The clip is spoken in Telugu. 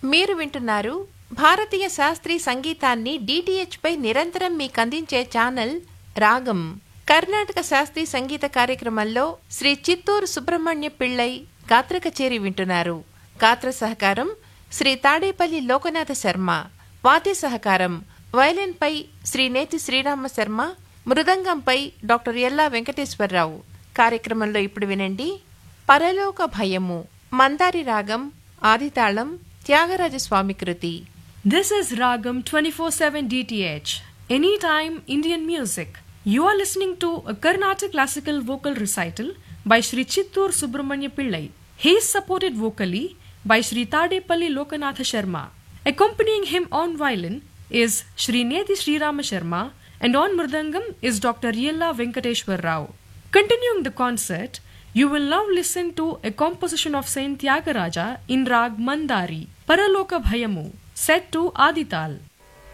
మీరు వింటున్నారు భారతీయ శాస్త్రీయ సంగీతాన్ని డిటిహెచ్ పై నిరంతరం మీకందించే ఛానల్ రాగం. కర్ణాటక శాస్త్రీయ సంగీత కార్యక్రమంలో శ్రీ చిత్తూరు సుబ్రహ్మణ్య పిళ్ళై గాత్ర కచేరీ వింటున్నారు. గాత్ర సహకారం శ్రీ తాడేపల్లి లోకనాథ శర్మ. వాద్య సహకారం వయలిన్ పై శ్రీ నేతి శ్రీరామ శర్మ, మృదంగంపై డాక్టర్ ఎల్లా వెంకటేశ్వరరావు. కార్యక్రమంలో ఇప్పుడు వినండి పరలోక భయము, మందారి రాగం, ఆదితాళం, త్యాగరాజస్వామి కృతి. This is Ragam 24/7 DTH, Anytime Indian Music. You are listening to a Carnatic classical vocal recital by Sri Chittur Subramanya Pillai. He is supported vocally by Sri Tadepalli Lokanatha Sharma. Accompanying him on violin is Sri Neti Srirama Sharma, and on mridangam is Dr. Yella Venkateshwar Rao. Continuing the concert, you will now listen to a composition of Saint Tyagaraja in Rag Mandari, Paraloka Bhayamu, set to Adital.